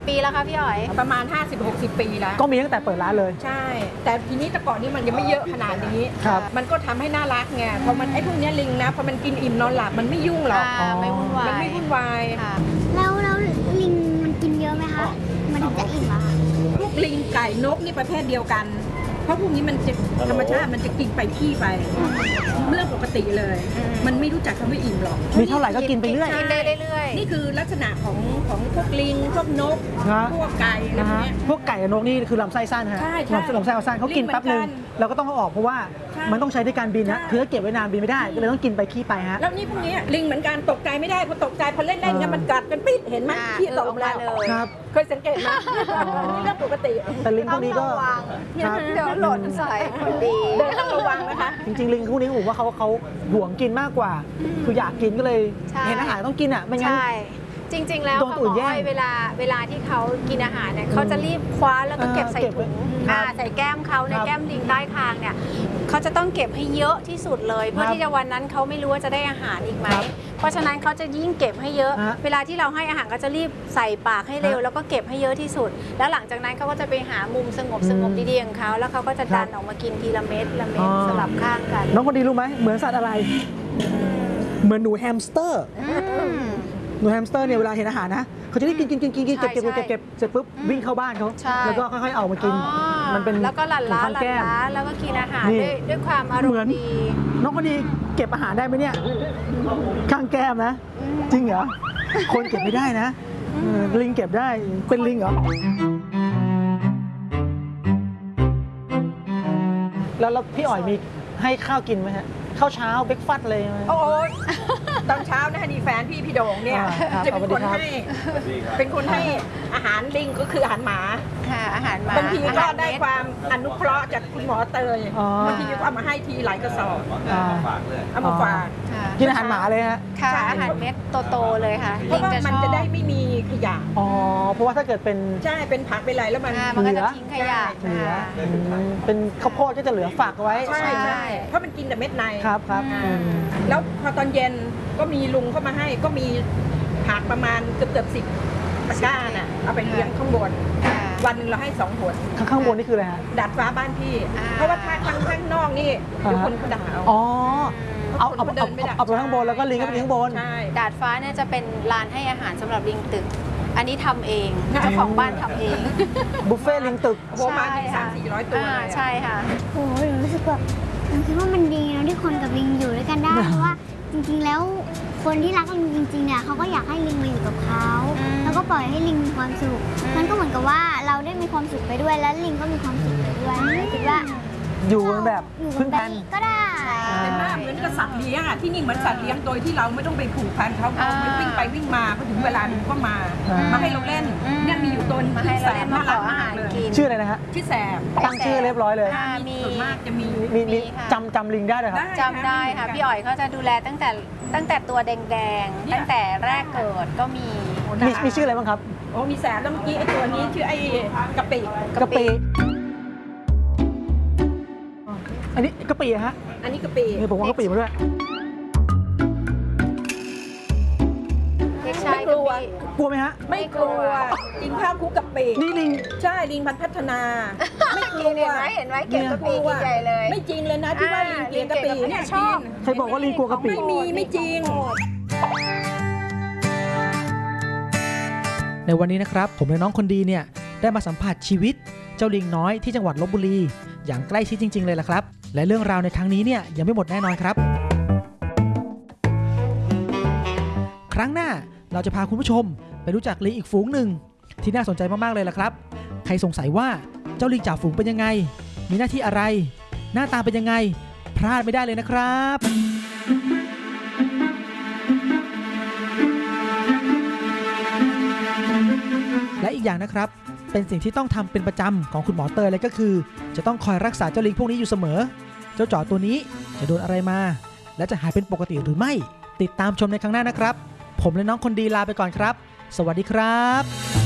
ปีแล้วคะพี่อ๋อยประมาณ 50-60 ปีแล้วก็มีตั้งแต่เปิดร้านเลยใช่แต่ทีนี้แต่ก่อนนี้มันยังไม่เยอะขนาดนี้มันก็ทำให้น่ารักไงพอมันไอ้พวกนี้ลิงนะพอมันกินอิ่มนอนหลับมันไม่ยุ่งหรอกไม่วุ่นวายมันไม่วุ่นวายแล้วลิงมันกินเยอะไหมคะมันถึงจะอิ่มอะพวกลิงไก่นกนี่ประเภทเดียวกันเพราะพวกนี้มันจะธรรมชาติมันจะกินไปขี้ไปเรื่องปกติเลยมันไม่รู้จักคำว่าอิ่มหรอกมีเท่าไหร่ก็กินไปเรื่อยกินได้เรื่อยนี่คือลักษณะของพวกลิงพวกนกพวกไก่อะไรพวกนี้พวกไก่กับนกนี่คือลำไส้สั้นฮะลำไส้สั้นเขากินแป๊บนึงเราก็ต้องเอาออกเพราะว่ามันต้องใช้ในการบินนะคือถ้าเก็บไว้นานบินไม่ได้ก็เลยต้องกินไปขี้ไปฮะแล้วนี่พวกนี้ลิงเหมือนกันตกใจไม่ได้พอตกใจพอเล่นกันมันกัดกันปิดเห็นไหมขี้ตกแล้วเคยสังเกตไหมนี่เรื่องปกติแต่ลิงพวกนี้ก็เดี๋ยวหล่นใส่คนดีต้องระวังนะคะจริงๆลิงพวกนี้ผมว่าเขาห่วงกินมากกว่าคืออยากกินก็เลยเห็นอาหารต้องกินอ่ะไม่งั้นจริงๆแล้วเขาบอกว่าเวลาที่เขากินอาหารเนี่ยเขาจะรีบคว้าแล้วก็เก็บใส่ถุงใส่แก้มเขาในแก้มลิงใต้คางเนี่ยเขาจะต้องเก็บให้เยอะที่สุดเลยเพื่อที่จะวันนั้นเขาไม่รู้ว่าจะได้อาหารอีกไหมเพราะฉะนั้นเขาจะยิ่งเก็บให้เยอะเวลาที่เราให้อาหารก็จะรีบใส่ปากให้เร็วแล้วก็เก็บให้เยอะที่สุดแล้วหลังจากนั้นเขาก็จะไปหามุมสงบดีๆของเขาแล้วเขาก็จะดันออกมากินทีละเม็ดสลับข้างกันน้องคนดีรู้ไหมเหมือนสัตว์อะไรเหมือนหนูแฮมสเตอร์หนูแฮมสเตอร์เนี่ยเวลาเห็นอาหารนะเขาจะได้กินเก็บเสร็จปุ๊บวิ่งเข้าบ้านเขาแล้วก็ค่อยๆเอามากินมันเป็นแล้วก็หลั่นล้าแล้วก็กินอาหารด้วยความอารมณ์ดีน้องคนดีเก็บอาหารได้ไหมเนี่ยข้างแก้มนะจริงเหรอคนเก็บไม่ได้นะลิงเก็บได้เป็นลิงเหรอแล้วพี่อ๋อยมีให้ข้าวกินไหมฮะข้าวเช้าเบรกฟาสต์เลยไหมโอ้ยตอนเช้านะนี่แฟนพี่โด่งเนี่ยจะเป็นคนให้อาหารลิงก็คืออาหารหมาอาหารหมาบางทีก็ได้ความอนุเคราะห์จากคุณหมอเตยบางทีก็เอามาให้ทีหลายกระสอบเอามาฝากกินอาหารหมาเลยฮะค่ะอาหารเม็ดโตๆเลยค่ะเพราะว่ามันจะได้ไม่มีขยะเพราะว่าถ้าเกิดเป็นใช่เป็นผักเป็นอะไรแล้วมันก็จะทิ้งขยะเหลือเป็นข้าวโพดก็จะเหลือฝากไว้ใช่เพราะมันกินแต่เม็ดในครับแล้วพอตอนเย็นก็มีลุงเข้ามาให้ก็มีผักประมาณเกือบ10 ตะกร้าน่ะเอาไปเลี้ยงข้างบนวันนึงเราให้2 หนข้างบนนี่คืออะไรฮะดาดฟ้าบ้านพี่เพราะว่าถ้าข้างนอกนี่เดี๋ยวคนเขาด่าเอาไปข้างบนแล้วก็ลิงก็ไปข้างบนดาดฟ้าเนี่ยจะเป็นลานให้อาหารสำหรับลิงตึกอันนี้ทำเองเจ้าของบ้านทำเองบุฟเฟ่ลิงตึกประมาณ300-400 ตัวใช่ค่ะโอ้ยรู้สึกแบบคิดว่ามันดีนะที่คนกับลิงอยู่ด้วยกันได้เพราะว่าจริงๆแล้วคนที่รักลิงจริงๆเนี่ยเขาก็อยากให้ลิงมาอยู่กับเขาแล้วก็ปล่อยให้ลิงมีความสุขมันก็เหมือนกับว่าเราได้มีความสุขไปด้วยแล้วลิงก็มีความสุขไปด้วยคิดว่าอยู่แบบพึ่งแพนก็ได้เป็นมากเหมือนกับสัตว์เลี้ยงอ่ะที่นี่เหมือนสัตว์เลี้ยงโดยที่เราไม่ต้องไปผูกพันเขามันวิ่งไปวิ่งมาพอถึงเวลาหนึ่งก็มาให้เราเล่นเนี่ยมีอยู่ตัวนึงชื่อแสบน่ารักมากเลยชื่ออะไรนะฮะชื่อแสบตั้งชื่อเรียบร้อยเลยส่วนมากจะมีจำลิงได้เลยครับจำได้ค่ะพี่อ๋อยเขาจะดูแลตั้งแต่ตัวแดงๆตั้งแต่แรกเกิดก็มีชื่ออะไรบ้างครับโอ้มีแสบแล้วเมื่อกี้ไอ้ตัวนี้ชื่อไอ้กะปิอันนี้กะปิฮะอันนี้กะปินี่ผมว่ากะปิมาด้วยไม่กลัวไหมฮะไม่กลัวกินข้าวคุกกะปินี่ลิงใช่ลิงพัฒนาไม่กลัวเห็นไหมเก็บกะปิกินใหญ่เลยไม่จริงเลยนะที่ว่าลิงเกลียดกะปิเนี่ยชอบใครบอกว่าลิงกลัวกะปิไม่จริงในวันนี้นะครับผมและน้องคนดีเนี่ยได้มาสัมผัสชีวิตเจ้าลิงน้อยที่จังหวัดลพบุรีอย่างใกล้ชิดจริงๆเลยล่ะครับและเรื่องราวในครั้งนี้เนี่ยยังไม่หมดแน่นอนครับครั้งหน้าเราจะพาคุณผู้ชมไปรู้จักลิงอีกฝูงหนึ่งที่น่าสนใจมากๆเลยล่ะครับใครสงสัยว่าเจ้าลิงจ่าฝูงเป็นยังไงมีหน้าที่อะไรหน้าตาเป็นยังไงพลาดไม่ได้เลยนะครับและอีกอย่างนะครับเป็นสิ่งที่ต้องทำเป็นประจำของคุณหมอเตยเลยก็คือจะต้องคอยรักษาเจ้าลิงพวกนี้อยู่เสมอเจ้าจ่อตัวนี้จะโดนอะไรมาและจะหายเป็นปกติหรือไม่ติดตามชมในครั้งหน้านะครับผมและน้องคนดีลาไปก่อนครับสวัสดีครับ